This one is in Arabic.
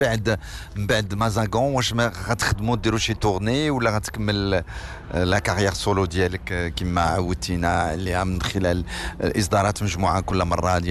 من بعد مازاغون واش ما غتخدموا ديروا شي تورني ولا غتكمل لا كارير سولو ديالك كما عودتينا عليها من خلال اصدارات مجموعه كل مره ديال